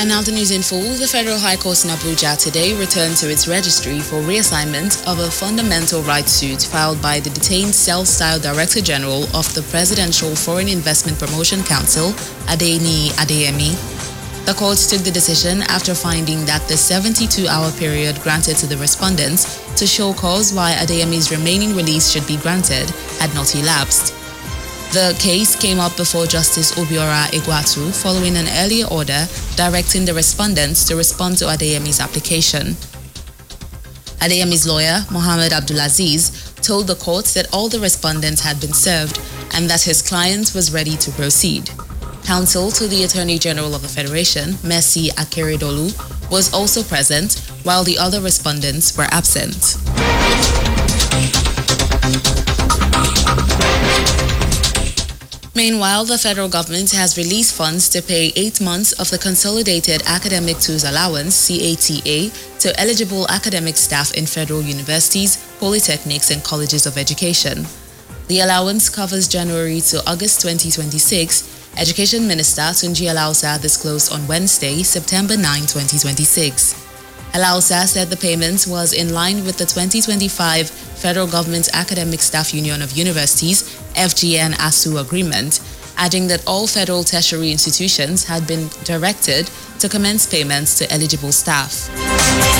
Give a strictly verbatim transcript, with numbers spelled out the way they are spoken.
And now the news in full. The Federal High Court in Abuja today returned to its registry for reassignment of a fundamental rights suit filed by the detained self-styled Director General of the Presidential Foreign Investment Promotion Council, Adeniyi Adeyemi. The court took the decision after finding that the seventy-two hour period granted to the respondents to show cause why Adeyemi's remaining release should be granted had not elapsed. The case came up before Justice Obiora Egwatu following an earlier order directing the respondents to respond to Adeyemi's application. Adeyemi's lawyer, Mohammed Abdulaziz, told the court that all the respondents had been served and that his client was ready to proceed. Counsel to the Attorney General of the Federation, Mercy Akeredolu, was also present, while the other respondents were absent. Meanwhile, the federal government has released funds to pay eight months of the Consolidated Academic Tools Allowance (C A T A) to eligible academic staff in federal universities, polytechnics, and colleges of education. The allowance covers January to August twenty twenty-six, Education Minister Tunji Alausa disclosed on Wednesday, September ninth, twenty twenty-six. Alausa said the payment was in line with the twenty twenty-five Federal Government Academic Staff Union of Universities (F G N) A S U agreement, adding that all federal tertiary institutions had been directed to commence payments to eligible staff.